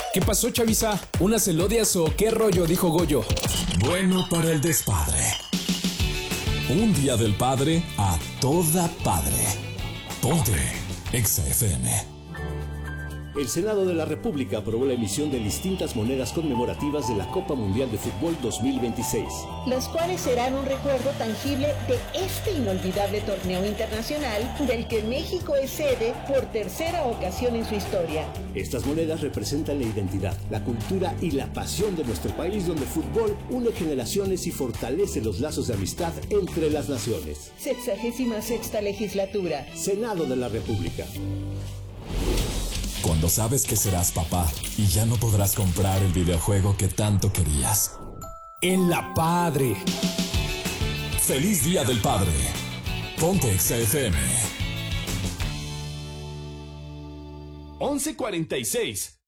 ¿Qué pasó, chaviza? ¿Unas elodias o qué rollo? Dijo Goyo. Bueno para el despadre. Un día del padre a toda padre. Ponte Exa FM. El Senado de la República aprobó la emisión de distintas monedas conmemorativas de la Copa Mundial de Fútbol 2026. Las cuales serán un recuerdo tangible de este inolvidable torneo internacional del que México es sede por tercera ocasión en su historia. Estas monedas representan la identidad, la cultura y la pasión de nuestro país, donde el fútbol une generaciones y fortalece los lazos de amistad entre las naciones. 66ª legislatura. Senado de la República. Cuando sabes que serás papá y ya no podrás comprar el videojuego que tanto querías. En la padre. ¡Feliz Día del Padre! Ponte Exa FM. 11:46.